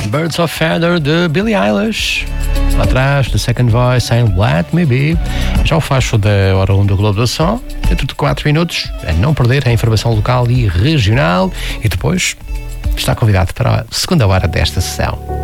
Birds of Feather de Billie Eilish. Lá atrás, The Second Voice em Let Me Be. Já o facho da Hora 1 do Globo do Som, dentro de 4 minutos, a não perder a informação local e regional. E depois está convidado para a segunda hora desta sessão.